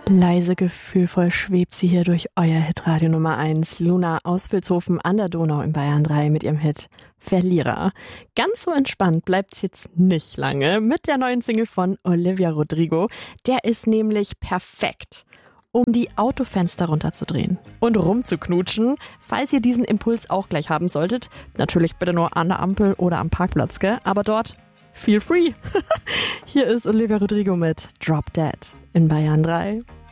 Leise gefühlvoll schwebt sie hier durch euer Hitradio Nummer 1. Luna aus Vilshofen an der Donau in Bayern 3 mit ihrem Hit Verlierer. Ganz so entspannt bleibt's jetzt nicht lange mit der neuen Single von Olivia Rodrigo. Der ist nämlich perfekt, um die Autofenster runterzudrehen und rumzuknutschen. Falls ihr diesen Impuls auch gleich haben solltet, natürlich bitte nur an der Ampel oder am Parkplatz, gell? Aber dort feel free. Hier ist Olivia Rodrigo mit Drop Dead in Bayern 3.